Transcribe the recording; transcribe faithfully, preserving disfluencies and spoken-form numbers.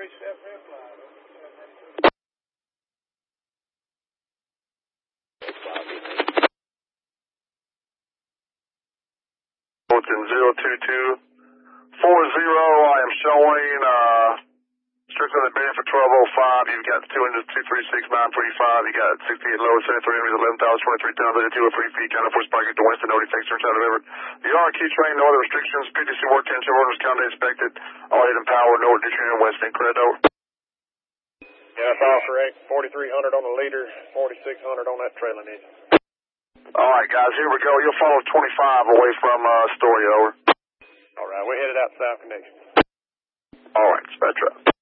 Fulton zero two two four zero, I am showing, uh, Strickland at Bay for twelve oh five, you've got two hundred, two three six, nine three five, you got sixty-eight lower, seventy-three meters, eleven thousand, twenty-three tons, eighty-two or three feet, kind of force pocket to Winston, no defects, turns out of ever. The R Q train, no other restrictions, P T C work, ten orders, county inspected, all head and power, no addition in Winston, credit over. Yeah, that's all correct, forty-three hundred on the leader, forty-six hundred on that trailing engine. Alright guys, here we go, you'll follow twenty-five away from, uh, Story, over. Alright, we're headed out South Connection. Alright, Spectra.